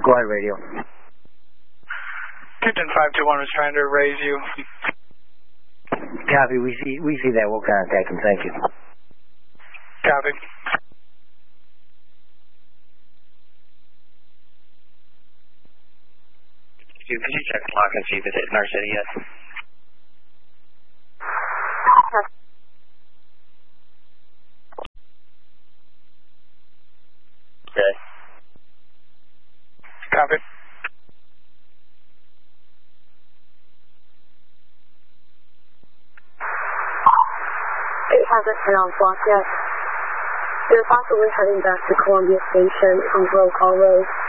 Go ahead, radio. Captain 521 was trying to raise you. Copy. We see that. We'll contact him. Thank you. Copy. Could you check the clock and see if it's hit in our city yet? Okay. Copy. It hasn't hit on block yet. They're possibly heading back to Columbia Station from Brokaw Road.